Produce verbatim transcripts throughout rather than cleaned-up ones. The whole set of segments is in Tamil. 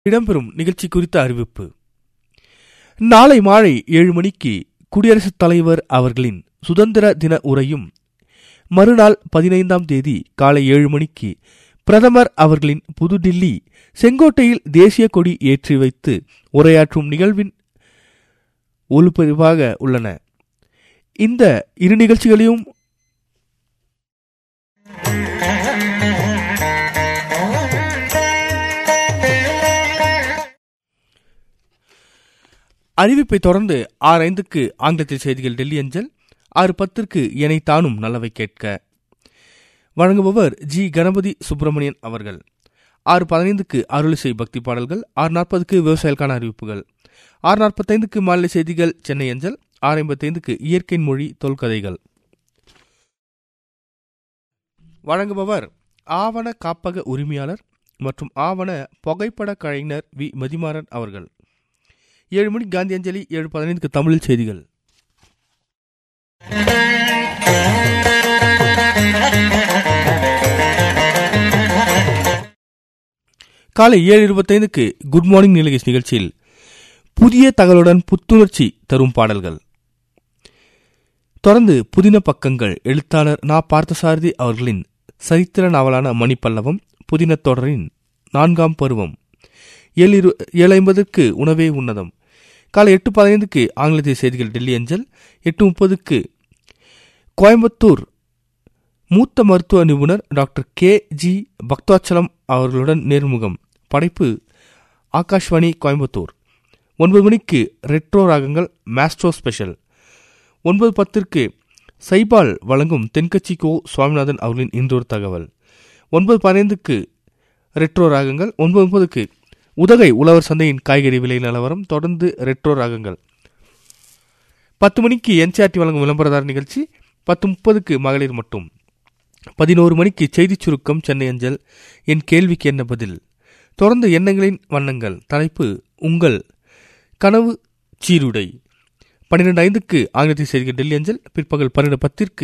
இடம்பெறும் நிகழ்ச்சி குறித்த அறிவிப்பு. நாளை மாலை ஏழு மணிக்கு குடியரசுத் தலைவர் அவர்களின் சுதந்திர தின உரையும், மறுநாள் பதினைந்தாம் தேதி காலை ஏழு மணிக்கு பிரதமர் அவர்களின் புதுடில்லி செங்கோட்டையில் தேசிய கொடி ஏற்றி வைத்து உரையாற்றும் நிகழ்வின் ஒலிபரப்பாக உள்ளன. இந்த இரு நிகழ்ச்சிகளையும் அறிவிப்பை தொடர்ந்து ஆறு ஐந்துக்கு ஆங்கிலத்தில் செய்திகள் டெல்லி அஞ்சல், ஆறு பத்திற்கு என்னை தானும் நல்லவை கேட்க வழங்குபவர் ஜி கணபதி சுப்பிரமணியன் அவர்கள். ஆறு பதினைந்துக்கு அருளிசை பக்தி பாடல்கள், ஆறு நாற்பதுக்கு விவசாயிகளுக்கான அறிவிப்புகள், ஆறு நாற்பத்தைந்துக்கு மாநில செய்திகள் சென்னை அஞ்சல், ஆறு ஐம்பத்தைந்துக்கு இயற்கை மொழி தொல்கதைகள். வழங்குபவர் ஆவண காப்பக உரிமையாளர் மற்றும் ஆவண புகைப்பட கலைஞர் வி மதிமாறன் அவர்கள். ஏழு மணி காந்தி அஞ்சலி, ஏழு பதினைந்துக்கு தமிழில் செய்திகள். காலை ஏழு இருபத்தைந்துக்கு குட் மார்னிங் நீலகேஷ் நிகழ்ச்சியில் புதிய தகவலுடன் புத்துணர்ச்சி தரும் பாடல்கள். தொடர்ந்து புதின பக்கங்கள் எழுத்தாளர் நா பார்த்தசாரதி அவர்களின் சரித்திர நாவலான மணிப்பல்லவம் புதின தொடரின் நான்காம் பருவம். ஏழு ஏழு ஐம்பதுக்கு உணவே உன்னதம். காலை எட்டு பதினைந்துக்கு ஆங்கிலத்தில் செய்திகள் டெல்லி அஞ்சல், எட்டு முப்பதுக்கு கோயம்புத்தூர் மூத்த மருத்துவ நிபுணர் டாக்டர் கே ஜி பக்தாச்சலம் அவர்களுடன் நேர்முகம். படைப்பு ஆகாஷ்வாணி கோயம்புத்தூர். ஒன்பது மணிக்கு ரெட்ரோ ராகங்கள் மாஸ்ட்ரோ ஸ்பெஷல். ஒன்பது பத்திற்கு சைபால் வழங்கும் தென்கட்சி கோ சுவாமிநாதன் அவர்களின் இன்றொரு தகவல். ஒன்பது பதினைந்துக்கு ரெட்ரோ ராகங்கள். ஒன்பது முப்பதுக்கு உதகை உழவர் சந்தையின் காய்கறி விலை நிலவரம். தொடர்ந்து ரெட்ரோ ராகங்கள். பத்து மணிக்கு என்சிஆர்டி வழங்கும் விளம்பரதார நிகழ்ச்சி. பத்து முப்பதுக்கு மகளிர் மட்டும். பதினோரு மணிக்கு செய்தி சுருக்கம் சென்னை அஞ்சல், என் கேள்விக்கு என்ன பதில். தொடர்ந்து எண்ணங்களின் வண்ணங்கள். தலைப்பு உங்கள் கனவு சீருடை. பன்னிரண்டு ஐந்துக்கு ஆங்கிலத்தில் செய்திகள் டெல்லி அஞ்சல். பிற்பகல் பன்னிரண்டு பத்திற்கு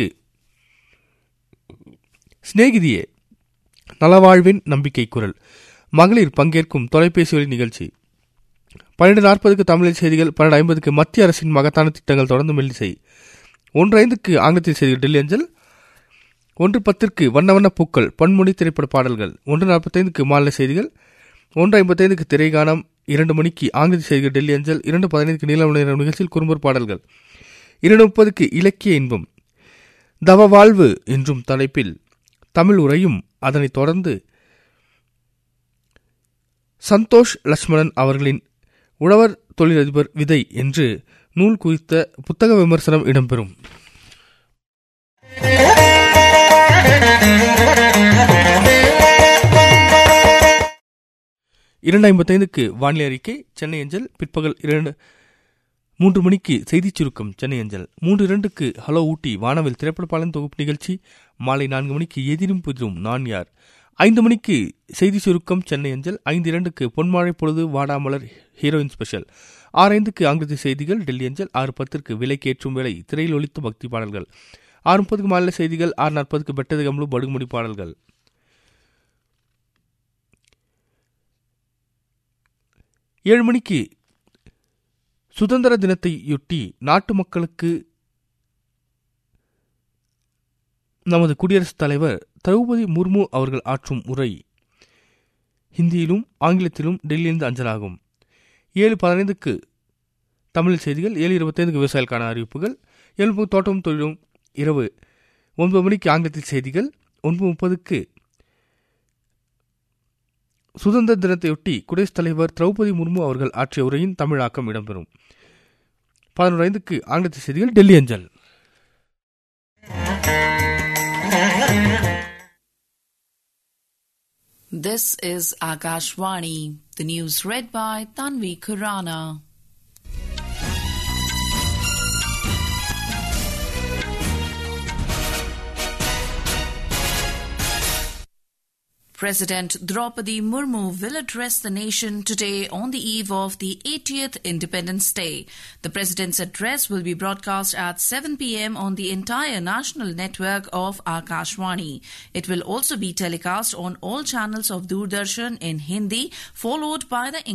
சிநேகிதியே நலவாழ்வின் நம்பிக்கை குரல், மகளிர் பங்கேற்கும் தொலைபேசி வழி நிகழ்ச்சி. பன்னிரண்டு நாற்பதுக்கு தமிழில் செய்திகள். பன்னிரண்டு ஐம்பதுக்கு மத்திய அரசின் மகத்தான திட்டங்கள். தொடர்ந்து மெல்லிசை. ஒன்று ஐந்துக்கு ஆங்கிலத்தில் செய்திகள் டெல்லி அஞ்சல். ஒன்று பத்திற்கு வண்ண வண்ண பூக்கள் பன்மொழி திரைப்பட பாடல்கள். ஒன்று நாற்பத்தைந்துக்கு மாநில செய்திகள். ஒன்று ஐம்பத்தைந்துக்கு திரைகானம். இரண்டு மணிக்கு ஆங்கிலத்தில் செய்திகள் டெல்லி அஞ்சல். இரண்டு பதினைந்துக்கு நீல நிகழ்ச்சியில் குறும்பர் பாடல்கள். இரண்டு முப்பதுக்கு இலக்கிய இன்பம் தவ வாழ்வு என்றும் தலைப்பில் தமிழ் உரையும். அதனைத் தொடர்ந்து சந்தோஷ் லட்சுமணன் அவர்களின் உழவர் தொழிலதிபர் விதை என்று நூல் குறித்த புத்தக விமர்சனம் இடம்பெறும். இரண்டு ஐம்பத்தைந்துக்கு வானிலை அறிக்கை சென்னை அஞ்சல். பிற்பகல் இரண்டு மூன்று மணிக்கு செய்தி சுருக்கம் சென்னை அஞ்சல். மூன்று இரண்டுக்கு ஹலோ ஊட்டி வானவில் திரைப்பட பாலன் தொகுப்பு நிகழ்ச்சி. மாலை நான்கு மணிக்கு எதிரும் புதிரும் நான் யார். ஐந்து மணிக்கு செய்தி சுருக்கம் சென்னை அஞ்சல். ஐந்து இரண்டுக்கு பொன்மாழை பொழுது வாடாமலர் ஹீரோயின் ஸ்பெஷல். ஆறு ஐந்துக்கு ஆங்கிலத்தில் செய்திகள் டெல்லி அஞ்சல். ஆறு பத்திற்கு விலைக்கேற்றும் வேலை திரையில் ஒலித்த பக்தி பாடல்கள். ஆறு முப்பதுக்கு மாநில செய்திகள். ஆறு நாற்பதுக்கு பெட்டது கம்லு படுகுமுடி பாடல்கள். ஏழு மணிக்கு சுதந்திர தினத்தையொட்டி நாட்டு மக்களுக்கு நமது குடியரசுத் தலைவர் திரௌபதி முர்மு அவர்கள் ஆற்றும் உரை ஹிந்தியிலும் ஆங்கிலத்திலும் டெல்லியிலிருந்து அஞ்சலாகும். ஏழு பதினைந்துக்கு தமிழ் செய்திகள். ஏழு இருபத்தைந்துக்கு விவசாயிகளுக்கான அறிவிப்புகள். ஏழு முப்பது தோட்டமும் தொழிலும். இரவு ஒன்பது மணிக்கு ஆங்கிலத்தில் செய்திகள். ஒன்பது முப்பதுக்கு சுதந்திர தினத்தையொட்டி குடியரசுத் தலைவர் திரௌபதி முர்மு அவர்கள் ஆற்றிய உரையின் தமிழாக்கம் இடம்பெறும். பதினொன்று ஐந்துக்கு ஆங்கிலத்தில் செய்திகள் டெல்லி அஞ்சல். This is Akashvani. The news read by Tanvi Khurana. President Draupadi Murmu will address the nation today on the eve of the eightieth Independence Day. The president's address will be broadcast at seven p.m. on the entire national network of Akashvani. It will also be telecast on all channels of Doordarshan in Hindi, followed by the